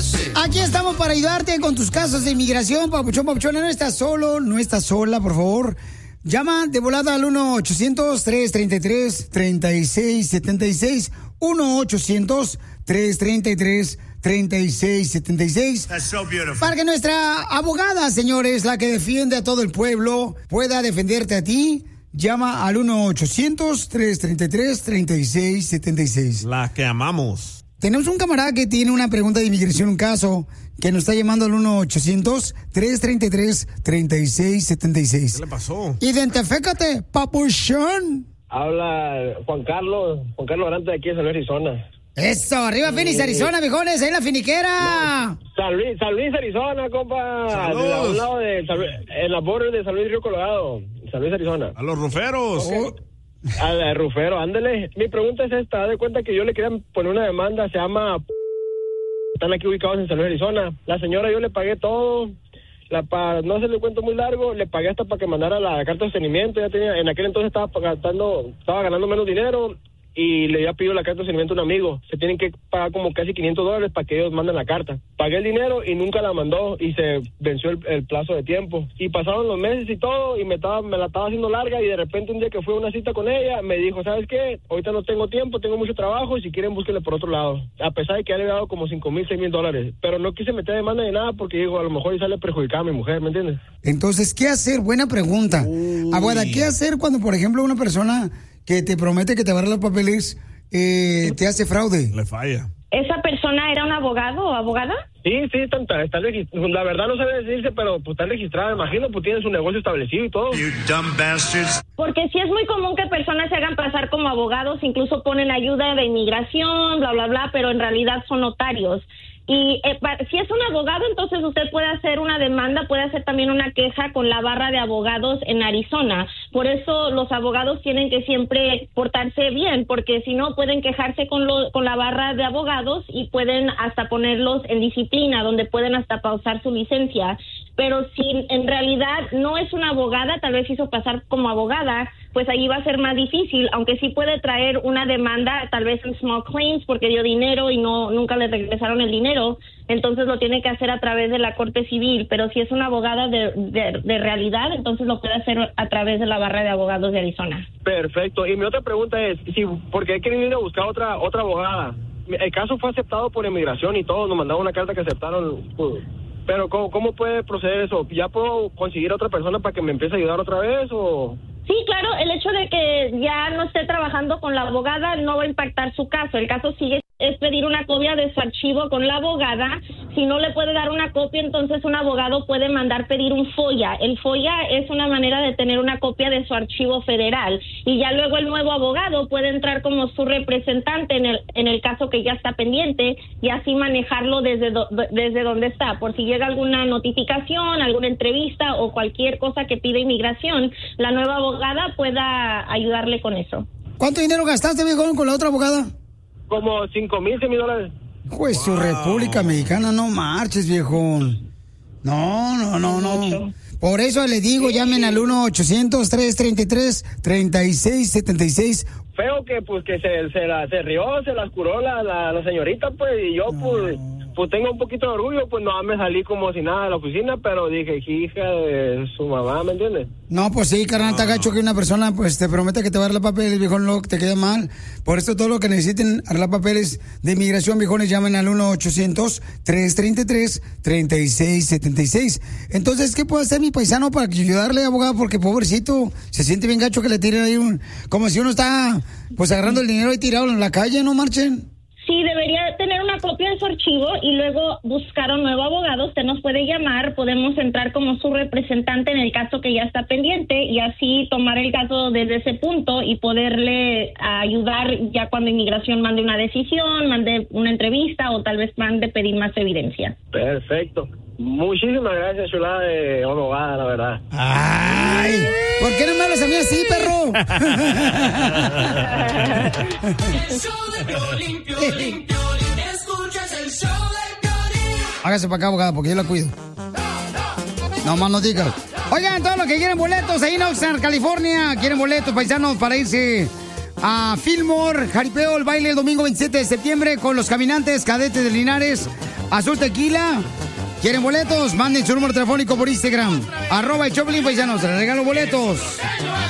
Aquí estamos para ayudarte con tus casos de inmigración, papuchón, papuchona. No estás solo, no estás sola, por favor. Llama de volada al 1-800-333-3676. 1-800-333-3676. That's so beautiful. Para que nuestra abogada, señores, la que defiende a todo el pueblo, pueda defenderte a ti. Llama al 1-800-333-3676. La que amamos. Tenemos un camarada que tiene una pregunta de inmigración, un caso, que nos está llamando al 1-800-333-3676. ¿Qué le pasó? Identifícate, papuchón. Habla Juan Carlos Arante de aquí de San Luis, Arizona. Eso, arriba Phoenix, Arizona, viejones, ahí en la finiquera. No, San Luis, Arizona, compa. Saludos. A un lado de San Luis, en la border de San Luis Río Colorado, San Luis, Arizona. A los ruferos. Al rufero, ándele. Mi pregunta es esta, de cuenta que yo le quería poner una demanda, se llama... Están aquí ubicados en San Luis, Arizona. La señora, yo le pagué todo, no se le cuento muy largo, le pagué hasta para que mandara la carta de sostenimiento, ya tenía, en aquel entonces estaba ganando menos dinero, y le había pedido la carta de sostenimiento a un amigo. Se tienen que pagar como casi $500 para que ellos manden la carta. Pagué el dinero y nunca la mandó y se venció el plazo de tiempo. Y pasaron los meses y todo y me la estaba haciendo larga, y de repente un día que fui a una cita con ella me dijo, ¿sabes qué? Ahorita no tengo tiempo, tengo mucho trabajo y si quieren búsquenle por otro lado. A pesar de que ya le había dado como $5,000, $6,000. Pero no quise meter demanda ni nada porque digo, a lo mejor y sale perjudicada a mi mujer, ¿me entiendes? Entonces, ¿qué hacer? Buena pregunta. Abuela, ¿qué hacer cuando, por ejemplo, una persona que te promete que te va a dar los papeles te hace fraude? Le falla. ¿Esa persona era un abogado o abogada? Sí, está la verdad no sabe decirse, pero pues está registrada, imagino, pues tiene su negocio establecido y todo. You dumb bastards. Porque sí es muy común que personas se hagan pasar como abogados, incluso ponen ayuda de inmigración, bla, bla, bla, pero en realidad son notarios. Y si es un abogado, entonces usted puede hacer una demanda, puede hacer también una queja con la barra de abogados en Arizona. Por eso los abogados tienen que siempre portarse bien, porque si no pueden quejarse con la barra de abogados y pueden hasta ponerlos en disciplina, donde pueden hasta pausar su licencia. Pero si en realidad no es una abogada, tal vez hizo pasar como abogada, pues ahí va a ser más difícil, aunque sí puede traer una demanda, tal vez en small claims, porque dio dinero y nunca le regresaron el dinero, entonces lo tiene que hacer a través de la corte civil, pero si es una abogada de realidad, entonces lo puede hacer a través de la barra de abogados de Arizona. Perfecto, y mi otra pregunta es, porque hay que ir a buscar otra abogada. El caso fue aceptado por inmigración y todo, nos mandaron una carta que aceptaron, pero ¿cómo puede proceder eso? ¿Ya puedo conseguir otra persona para que me empiece a ayudar otra vez o...? Sí, claro, el hecho de que ya no esté trabajando con la abogada no va a impactar su caso. El caso sigue, es pedir una copia de su archivo con la abogada. Si no le puede dar una copia, entonces un abogado puede mandar pedir un FOIA. El FOIA es una manera de tener una copia de su archivo federal. Y ya luego el nuevo abogado puede entrar como su representante en el caso que ya está pendiente y así manejarlo desde donde está. Por si llega alguna notificación, alguna entrevista o cualquier cosa que pida inmigración, la nueva abogada pueda ayudarle con eso. ¿Cuánto dinero gastaste, viejón, con la otra abogada? Como $5,000, $6,000. Pues su República Mexicana, no marches, viejón. No. Por eso le digo, llamen al 1-800-333-3676. Feo que se rió, se las curó la señorita, pues, y yo, pues tengo un poquito de orgullo, pues no me salí como si nada de la oficina, pero dije, hija de su mamá, ¿me entiendes? No, pues sí, carnal, está gacho que una persona pues te promete que te va a arreglar papeles, viejón, loco, te queda mal. Por eso todo lo que necesiten arreglar papeles de inmigración, viejones, llamen al 1-800-333-3676. Entonces, ¿qué puede hacer mi paisano para ayudarle, abogado? Porque pobrecito, se siente bien gacho que le tiren ahí como si uno está pues agarrando el dinero y tirado en la calle, ¿no marchen? Sí, debería tener una copia de su archivo y luego buscar un nuevo abogado. Usted nos puede llamar, podemos entrar como su representante en el caso que ya está pendiente y así tomar el caso desde ese punto y poderle ayudar ya cuando inmigración mande una decisión, mande una entrevista o tal vez mande pedir más evidencia. Perfecto. Muchísimas gracias, chulada de abogada, la verdad. ¡Ay! ¿Por qué no me hablas a mí así, perro? Hágase para acá, abogada, porque yo la cuido. No más no digas. Oigan, todos los que quieren boletos ahí en Oxnard, California, quieren boletos, paisanos, para irse a Fillmore, jaripeo, el baile el domingo 27 de septiembre con los Caminantes Cadetes de Linares. Azul Tequila. ¿Quieren boletos? Manden su número telefónico por Instagram. @el Choplin, paisanos. Les regalo boletos.